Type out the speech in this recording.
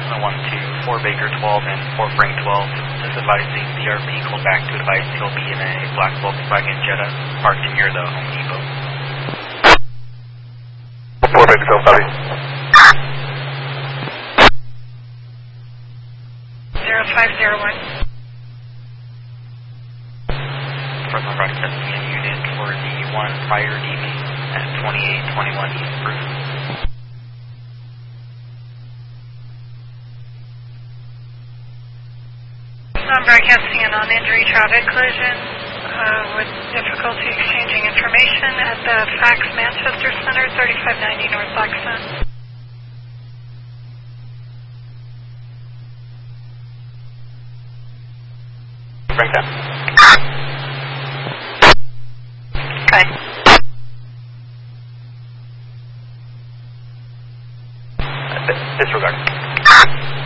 Fresno 1-2, 4 Baker 12 and 4 Frank 12. Just advising BRP called back to advise he'll be in a black Volkswagen Jetta parked near the Home Depot. 4 Baker 12, copy. 0501. Fresno broadcasting a unit for the 1 prior DV at 2821 East Bruce. I'm broadcasting a non-injury traffic collision with difficulty exchanging information at the Fax Manchester Center, 3590 North Blackstone. Frank 10. Okay. Disregard.